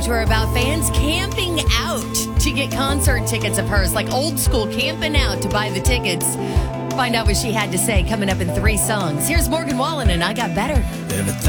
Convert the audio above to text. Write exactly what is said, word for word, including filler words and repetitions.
were about fans camping out to get concert tickets of hers, like old school camping out to buy the tickets. Find out what she had to say coming up in three songs. Here's Morgan Wallen and I Got Better. Everything